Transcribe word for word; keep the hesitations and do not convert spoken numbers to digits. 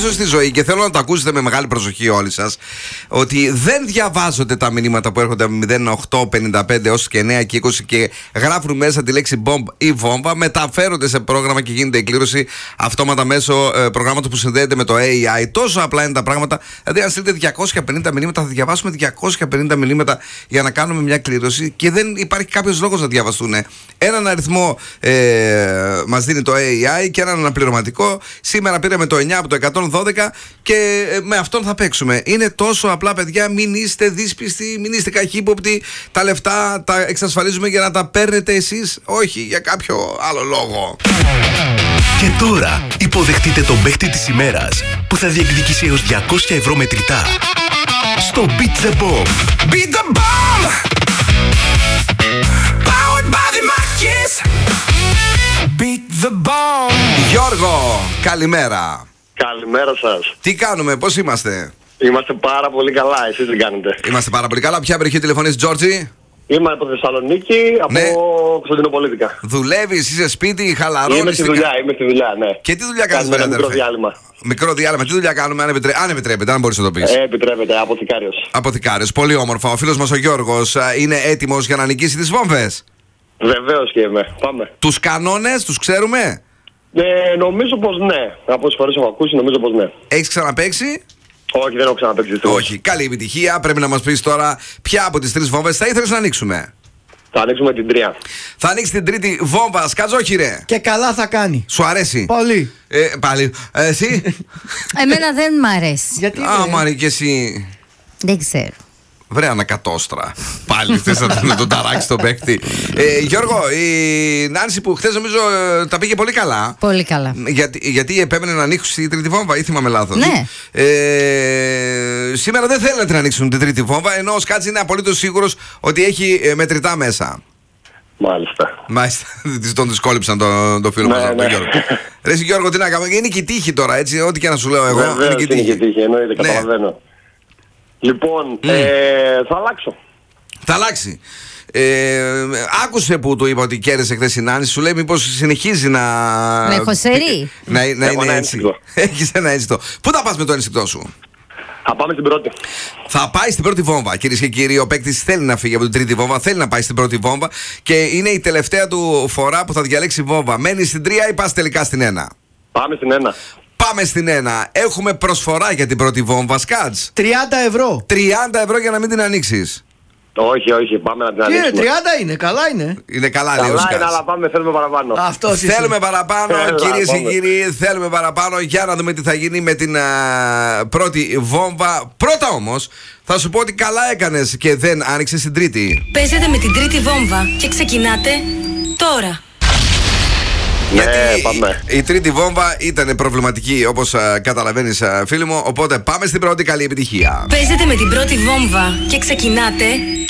συνειδητοποιήσω στη ζωή και θέλω να το ακούσετε με μεγάλη προσοχή όλοι σας, ότι δεν διαβάζονται τα μηνύματα που έρχονται από μηδέν οκτώ πενήντα πέντε έως και εννιά και είκοσι και γράφουν μέσα τη λέξη bomb ή βόμβα, μεταφέρονται σε πρόγραμμα και γίνεται η κλήρωση αυτόματα μέσω ε, προγράμματος που συνδέεται με το έι άι. Τόσο απλά είναι τα πράγματα. Δηλαδή, αν στείλετε διακόσια πενήντα μηνύματα, θα διαβάσουμε διακόσια πενήντα μηνύματα για να κάνουμε μια κλήρωση και δεν υπάρχει κάποιος λόγος να διαβαστούν. Έναν αριθμό ε, μας δίνει το έι άι και έναν αναπληρωματικό. Σήμερα πήραμε το εννιά από το εκατόν δώδεκα και ε, με αυτόν θα παίξουμε. Είναι τόσο απλά, παιδιά. Μην είστε δύσπιστοι, μην είστε καχύποπτοι. Τα λεφτά τα εξασφαλίζουμε για να τα παίρνετε εσείς, όχι για κάποιο άλλο λόγο. Και τώρα υποδεχτείτε τον παίχτη της ημέρας που θα διεκδικήσει έως διακόσια ευρώ μετρητά στο Beat the Bomb. Beat the bomb! Powered by the Makis! Beat the bomb! Γιώργο, καλημέρα. Καλημέρα σας. Τι κάνουμε, πώς είμαστε? Είμαστε πάρα πολύ καλά, εσείς τι κάνετε? Είμαστε πάρα πολύ καλά. Ποια περιοχή τηλεφωνείς, Τζόρτζι? Είμαι από Θεσσαλονίκη, από ναι. Κωνσταντινοπολίτικα. Δουλεύεις, είσαι σπίτι, χαλαρώνεις? Είμαι στη δουλειά, είμαι στη δουλειά, ναι. Και τι δουλειά κάνεις, βέβαια? Μικρό διάλειμμα. Μικρό διάλειμμα, τι δουλειά κάνουμε, αν, επιτρέ... αν επιτρέπεται, αν μπορείς να το πεις. Ε, επιτρέπεται, αποθηκάριος. Αποθηκάριος, πολύ όμορφα. Ο φίλος μας ο Γιώργος είναι έτοιμος για να νικήσει τις βόμβες? Βεβαίως και είμαι, πάμε. Τους κανόνες τους ξέρουμε? Ε, νομίζω πως ναι. Από όσες φορές έχω ακούσει, νομίζω πως ναι. Έχεις ξαναπαίξει? Όχι, δεν έχω ξαναπαίξει. Όχι. Καλή επιτυχία. Πρέπει να μας πεις τώρα ποια από τις τρεις βόμβες θα ήθελες να ανοίξουμε. Θα ανοίξουμε την τρία. Θα ανοίξει την τρίτη βόμβα. Σκατζόχυρε. Και καλά θα κάνει. Σου αρέσει? Πολύ. Ε, πάλι. Ε, εσύ? Εμένα δεν μ' αρέσει. Γιατί? Α, Μάρη, και εσύ? Δεν ξέρω. Βρε ανακατόστρα. Πάλι θες να τον ταράξει τον παίκτη. Ε, Γιώργο, η Νάνση που χθες νομίζω ε, τα πήγε πολύ καλά. Πολύ καλά. Γιατί, γιατί επέμενε να ανοίξει η τρίτη βόμβα ή θυμάμαι λάθος? Ναι. Ε, σήμερα δεν θέλουν να την ανοίξουν την τρίτη βόμβα, ενώ ο Σκάτς είναι απολύτως σίγουρος ότι έχει ε, μετρητά μέσα. Μάλιστα. Μάλιστα, τον δυσκόλυψαν τον το φίλο ναι, μας ναι. τον Γιώργο. Ρε Γιώργο, τι να κάνουμε, είναι και η τύχη τώρα, έτσι, ό,τι και να σου λέω εγώ. Βεβαίως, είναι και η τύχη, εννοείται, ναι. Καταλαβαίνω. Λοιπόν, mm. ε, θα αλλάξω. Θα αλλάξει. Ε, άκουσε που του είπα ότι κέρδισε χθες η Νάνση, σου λέει μήπως συνεχίζει να... Με έχω σερί. Να, να Έχω είναι ένα έτσι. ένστικτο. Έχεις ένα ένστικτο. Πού θα πας με το ένστικτό σου? Θα πάμε στην πρώτη. Θα πάει στην πρώτη βόμβα, κυρίες και κύριοι. Ο παίκτης θέλει να φύγει από την τρίτη βόμβα, θέλει να πάει στην πρώτη βόμβα και είναι η τελευταία του φορά που θα διαλέξει βόμβα. Μένει στην τρία ή πας τελικά στην ένα? Πάμε στην ένα. Πάμε στην ένα. Έχουμε προσφορά για την πρώτη βόμβα, Σκάτς. τριάντα ευρώ. τριάντα ευρώ για να μην την ανοίξεις. Όχι, όχι, πάμε να την Και ανοίξουμε. τριάντα είναι, καλά είναι. Είναι καλά, λέει ο Καλά Σκάτς. είναι, αλλά πάμε, θέλουμε παραπάνω. Αυτός είσαι. Θέλουμε παραπάνω, Έλα, κυρίες και πάμε. κύριοι, θέλουμε παραπάνω για να δούμε τι θα γίνει με την α, πρώτη βόμβα. Πρώτα όμως, θα σου πω ότι καλά έκανες και δεν άνοιξες την τρίτη. Παίζετε με την τρίτη βόμβα και ξεκινάτε τώρα. Γιατί Ναι, πάμε. η τρίτη βόμβα ήταν προβληματική, όπως α, καταλαβαίνεις, α, φίλοι μου. Οπότε πάμε στην πρώτη, καλή επιτυχία. Παίζετε με την πρώτη βόμβα και ξεκινάτε